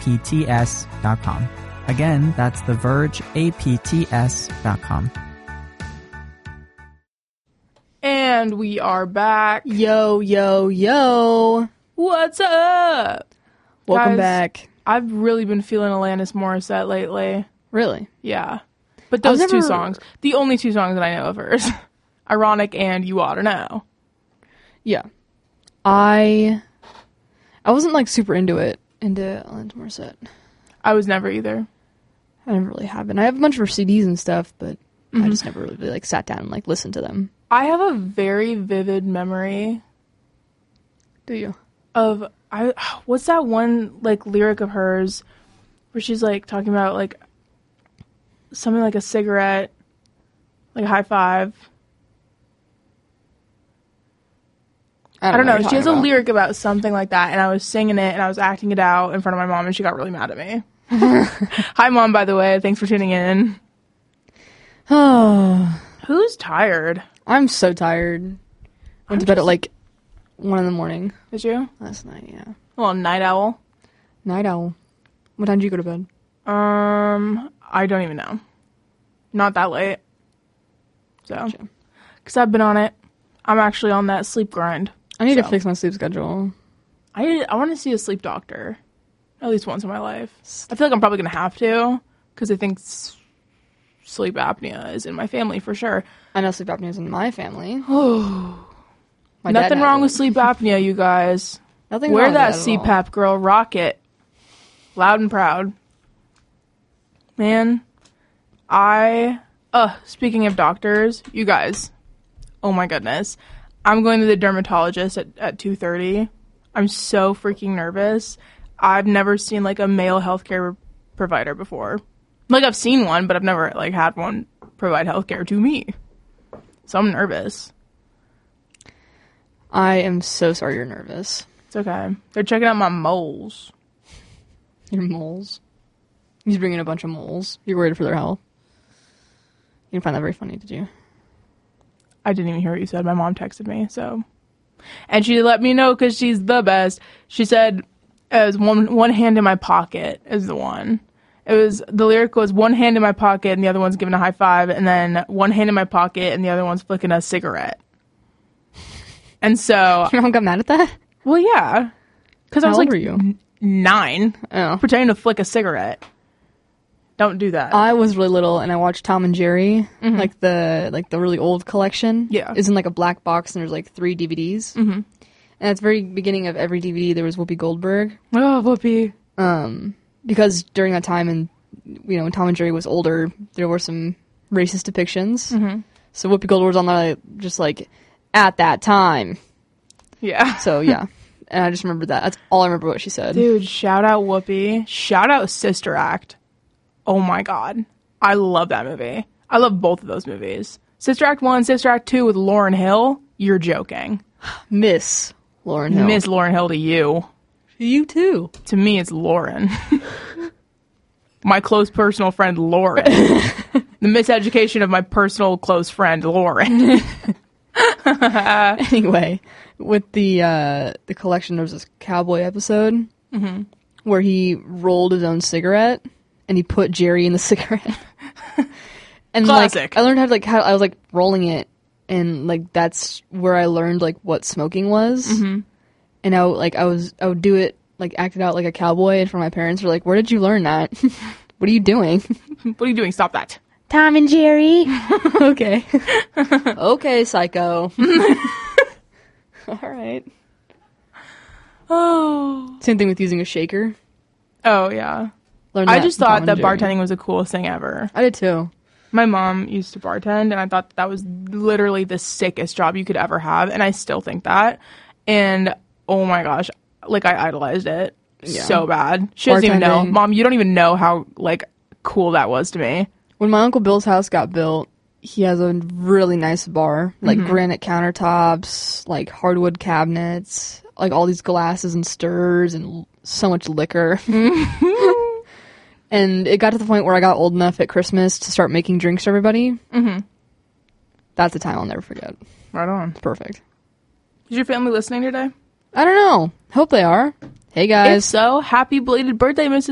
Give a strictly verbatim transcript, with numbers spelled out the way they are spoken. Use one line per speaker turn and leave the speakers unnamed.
p t s dot com. Again, that's the verge a p t s dot com.
And we are back.
Yo, yo, yo.
What's up?
Welcome
Guys,
back.
I've really been feeling Alanis Morissette lately.
Really?
Yeah. But those
never...
two songs, the only two songs that I know of hers, Ironic and You Oughta Know.
Yeah. I I wasn't like super into it, into Alanis Morissette.
I was never either.
I never really have been. I have a bunch of her C Ds and stuff, but
Mm-hmm.
I just never really like sat down and like listened to them.
I have a very vivid memory
Do you?
of I what's that one like lyric of hers where she's like talking about like something like a cigarette, like a high five.
I don't,
I don't know.
know.
She has a lyric about something like that, and I was singing it and I was acting it out in front of my mom, and she got really mad at me. Hi, Mom, by the way. Thanks for tuning in.
Oh,
Who's tired?
I'm so tired. Went
I'm
to bed
just-
at like one in the morning
Did you?
last night. Yeah,
A little night owl.
night owl. What time did you go to bed?
Um, I don't even know. Not that late. So,
Gotcha.
because I've been on it. I'm actually on that sleep grind.
I need
So.
to fix my sleep schedule.
I I want to see a sleep doctor at least once in my life. I feel like I'm probably gonna have to because I think s- sleep apnea is in my family for sure.
I know sleep apnea is in my family.
Oh,
My dad
nothing
has
wrong
it.
with sleep apnea, you guys.
Nothing
Wear
wrong with
that
at
C
all.
PAP, girl. Rock it. Loud and proud. Man, I... Uh, speaking of doctors, you guys. Oh my goodness. I'm going to the dermatologist at, at two thirty. I'm so freaking nervous. I've never seen, like, a male healthcare provider before. Like, I've seen one, but I've never, like, had one provide healthcare to me. So I'm nervous.
I am so sorry you're nervous.
It's okay. They're checking out my moles.
Your moles. He's bringing a bunch of moles. You're worried for their health. You didn't find that very funny, did you?
I didn't even hear what you said. My mom texted me, so. And she let me know because she's the best. She said, it was one, one hand in my pocket is the one. It was, the lyric was one hand in my pocket and the other one's giving a high five, and then one hand in my pocket and the other one's flicking a cigarette. And so,
Your mom got mad at that?
well, yeah. Because I
How
was
old
like
were you?
n- nine,
Oh.
pretending to flick a cigarette. Don't do that.
I was really little and I watched Tom and Jerry, like the like the really old collection.
Yeah.
It's in like a black box and there's like three D V Ds. Mm-hmm. And at the very beginning of every D V D there was Whoopi Goldberg.
oh, Whoopi.
Um, because during that time, and you know, when Tom and Jerry was older, there were some racist depictions. Mm-hmm. So Whoopi Goldberg was on that, just like at that time.
Yeah.
So yeah, and I just remember that. That's all I remember what she said.
Dude, shout out Whoopi. Shout out Sister Act. Oh my god. I love that movie. I love both of those movies. Sister Act one, Sister Act two with Lauryn Hill. You're joking.
Miss Lauryn Hill.
Miss Lauryn Hill to you.
You too.
To me, it's Lauren. My close personal friend, Lauren. The miseducation of my personal close friend, Lauren.
Anyway, with the uh, the collection, there was this cowboy episode
Mm-hmm.
where he rolled his own cigarette and he put Jerry in the cigarette. And
Classic.
like I learned how to like how I was like rolling it, and like that's where I learned like what smoking was. Mm-hmm. And I would, like I was I would do it like acted out like a cowboy, and for my parents were like, "Where did you learn that? What are you doing?"
What are you doing? Stop that.
Tom and Jerry. Okay. Okay, psycho. All right.
Oh.
Same thing with using a shaker.
Oh, yeah.
Learned
I
that
just
from
thought
Tom
that
and Jerry.
bartending was the coolest thing ever.
I did too.
My mom used to bartend, and I thought that, that was literally the sickest job you could ever have, and I still think that. And oh my gosh, like I idolized it
Yeah.
so bad. She doesn't even know.
Bartending.
Mom, you don't even know how like cool that was to me.
When my Uncle Bill's house got built, he has a really nice bar, like
Mm-hmm.
granite countertops, like hardwood cabinets, like all these glasses and stirs and l- so much liquor. And it got to the point where I got old enough at Christmas to start making drinks for everybody. Mm-hmm. That's a time I'll never forget.
Right on.
It's perfect.
Is your family listening today?
I don't know. Hope they are. Hey
If
guys.
so, happy belated birthday, Missus